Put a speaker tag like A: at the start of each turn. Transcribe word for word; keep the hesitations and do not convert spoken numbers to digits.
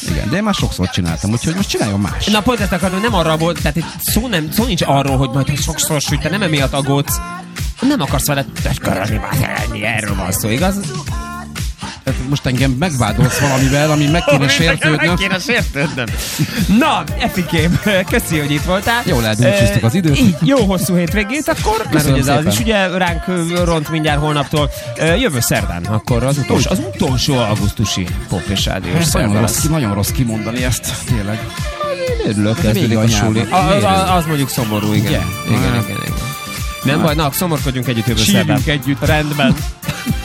A: Igen, de én már sokszor csináltam, úgyhogy most csináljon más.
B: Na pont ezt akarom, nem arra volt, tehát itt szó, nem, szó nincs arról, hogy majd sokszor süt, te nem emiatt aggódsz, nem akarsz vele tökörözni, már ennyi, erről van szó, igaz?
A: Most engem megvádolsz valamivel, ami meg kéne sértődnöm.
B: Meg kéne sértődnöm. Na, Efikém, köszi, hogy itt voltál.
A: Jól elbúcsúztuk az időt.
B: Így, jó hosszú hétvégét, akkor mert hogy ez az is ugye ránk ront mindjárt holnaptól. Jövő szerdán, akkor az utolsó, az utolsó augusztusi Pop és Rádiós
A: szerdán. Nagyon rossz, nagyon rossz kimondani ezt, tényleg.
B: Én örülök, kezdődik a suli. Az, az, az mondjuk szomorú, igen.
A: Yeah.
B: Igen, igen, igen, igen. Nem baj, na, szomorkodjunk együtt jövő szerdán.
A: Sírjunk együtt.
B: Rendben.